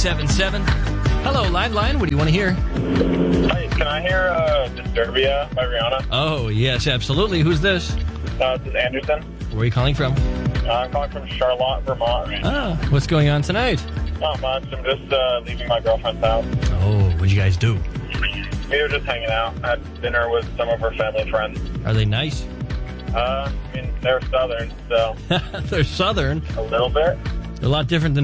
877. Hello, Line. What do you want to hear? Hey, can I hear Disturbia by Rihanna? Oh, yes, absolutely. Who's this? This is Anderson. Where are you calling from? I'm calling from Charlotte, Vermont right now. Ah, what's going on tonight? Not much. I'm just leaving my girlfriend's house. Oh, what'd you guys do? We were just hanging out. Had dinner with some of her family friends. Are they nice? I mean, they're Southern, so... They're Southern. A little bit. They're a lot different than